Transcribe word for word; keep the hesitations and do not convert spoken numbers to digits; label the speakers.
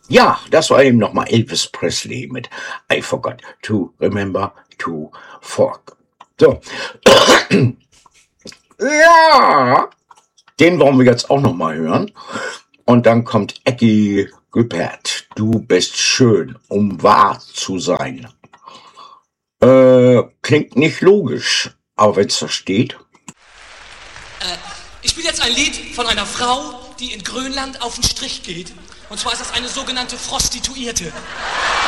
Speaker 1: Ja, das war eben nochmal Elvis Presley mit I Forgot to Remember to Fork. So. Ja, den wollen wir jetzt auch nochmal hören. Und dann kommt Ecki Güppert. Du bist schön, um wahr zu sein. Äh, klingt nicht logisch, aber wenn es da steht.
Speaker 2: Äh, ich spiele jetzt ein Lied von einer Frau, die in Grönland auf den Strich geht. Und zwar ist das eine sogenannte Prostituierte.